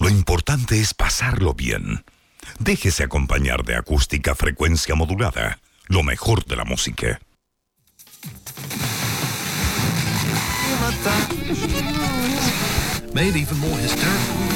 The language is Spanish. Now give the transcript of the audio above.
Lo importante es pasarlo bien. Déjese acompañar de acústica frecuencia modulada, lo mejor de la música. Made even more hysterical.